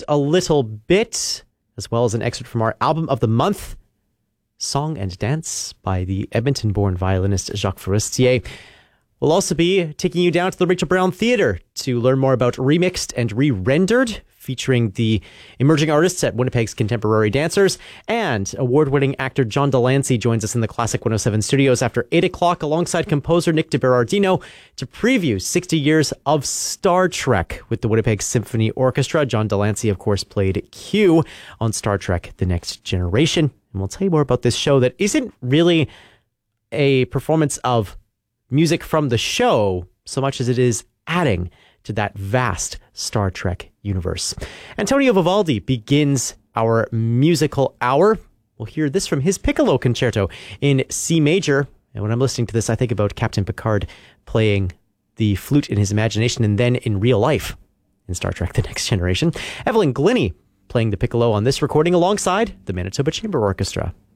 a little bit, as well as an excerpt from our album of the month, Song and Dance by the Edmonton-born violinist Jacques Forestier. We'll also be taking you down to the Rachel Brown Theatre to learn more about Remixed and Re-Rendered, featuring the emerging artists at Winnipeg's Contemporary Dancers. And award-winning actor John Delancey joins us in the Classic 107 studios after 8 o'clock alongside composer Nick DeBerardino to preview 60 years of Star Trek with the Winnipeg Symphony Orchestra. John Delancey, of course, played Q on Star Trek The Next Generation. And we'll tell you more about this show that isn't really a performance of music from the show so much as it is adding to that vast Star Trek universe. Antonio Vivaldi begins our musical hour. We'll hear this from his Piccolo Concerto in C major. And when I'm listening to this, I think about Captain Picard playing the flute in his imagination and then in real life in Star Trek The Next Generation. Evelyn Glennie playing the piccolo on this recording alongside the Manitoba Chamber Orchestra.